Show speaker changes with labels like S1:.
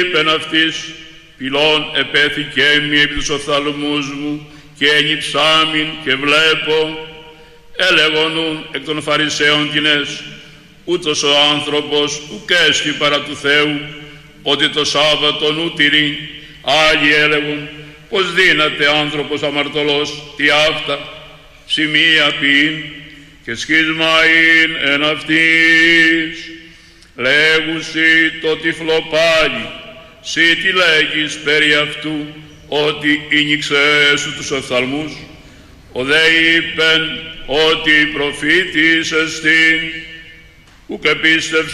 S1: Είπεν αυτής, πυλών επέθηκε μη επί τους οφθαλμούς μου και ενυψάμιν και βλέπω, έλεγονουν εκ των Φαρισαίων τινές, ούτως ο άνθρωπος ουκ έστι παρά του Θεού, ότι το Σάββατον ου τηρεί. Άλλοι έλεγον, πως δύναται άνθρωπος αμαρτωλός, τι αυτά, σημεία ποιήν και σχισμαήν εν αυτής. Λέγουσι το τυφλό πάλι, σύ τι λέγεις περί αυτού, ότι ήνιξε σου τους οφθαλμούς. Ο δε είπεν ότι προφήτης εστίν, ουκ επίστευσε